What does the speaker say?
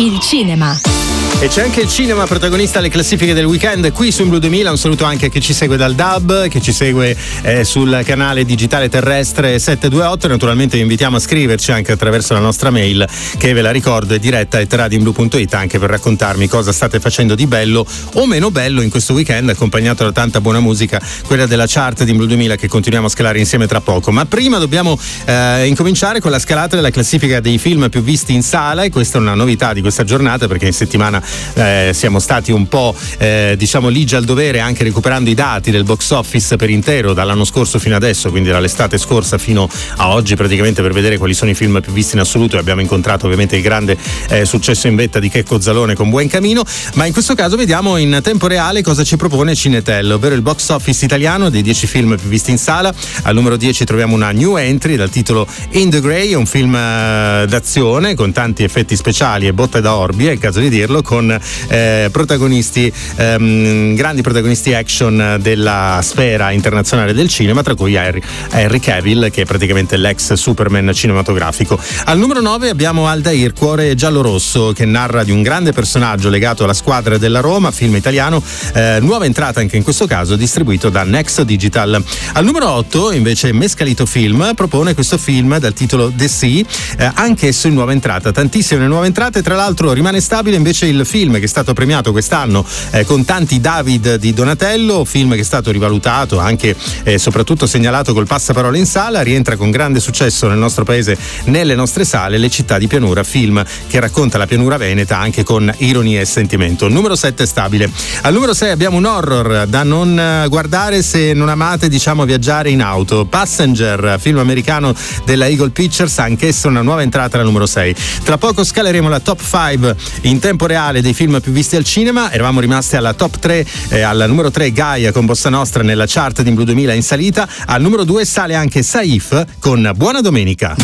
Il cinema. E c'è anche il cinema protagonista alle classifiche del weekend qui su Blu 2000. Un saluto anche a chi ci segue dal DAB, che ci segue sul canale digitale terrestre 728. Naturalmente vi invitiamo a scriverci anche attraverso la nostra mail, che ve la ricordo è diretta@radioblu.it, anche per raccontarmi cosa state facendo di bello o meno bello in questo weekend, accompagnato da tanta buona musica, quella della chart di Blu 2000 che continuiamo a scalare insieme tra poco. Ma prima dobbiamo incominciare con la scalata della classifica dei film più visti in sala, e questa è una novità di questa giornata, perché in settimana siamo stati un po' diciamo ligi al dovere, anche recuperando i dati del box office per intero dall'anno scorso fino adesso, quindi dall'estate scorsa fino a oggi praticamente, per vedere quali sono i film più visti in assoluto, e abbiamo incontrato ovviamente il grande successo in vetta di Checco Zalone con Buen Camino. Ma in questo caso vediamo in tempo reale cosa ci propone Cinetel, ovvero il box office italiano dei 10 film più visti in sala. Al numero 10 troviamo una new entry dal titolo In the Grey, un film d'azione con tanti effetti speciali e botte da orbi, è il caso di dirlo, con protagonisti, grandi protagonisti action della sfera internazionale del cinema, tra cui Henry Cavill, che è praticamente l'ex Superman cinematografico. Al numero 9 abbiamo Aldair, Cuore giallo-rosso, che narra di un grande personaggio legato alla squadra della Roma, film italiano, nuova entrata anche in questo caso, distribuito da Next Digital. Al numero 8 invece Mescalito Film propone questo film dal titolo The Sea, anche esso in nuova entrata, tantissime nuove entrate. Tra l'altro rimane stabile invece il film che è stato premiato quest'anno con tanti David di Donatello, film che è stato rivalutato, anche soprattutto segnalato col passaparola in sala. Rientra con grande successo nel nostro paese, nelle nostre sale, Le città di pianura, film che racconta la pianura veneta anche con ironia e sentimento. Numero 7 stabile. Al numero 6 abbiamo un horror da non guardare se non amate, diciamo, viaggiare in auto. Passenger, film americano della Eagle Pictures, anch'esso una nuova entrata al numero 6. Tra poco scaleremo la top 5 in tempo reale dei film più visti al cinema. Eravamo rimasti alla top 3, al numero 3 Gaia con Bossa Nostra nella chart di Blu 2000 in salita. Al numero 2 sale anche Saif con Buona Domenica.